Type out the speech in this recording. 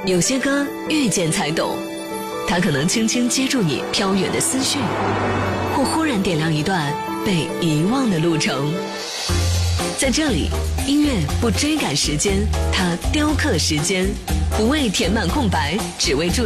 有些歌遇见才懂，它可能轻轻接住你飘远的思绪，或忽然点亮一段被遗忘的路程。在这里，音乐不追赶时间，它雕刻时间，不为填满空白，只为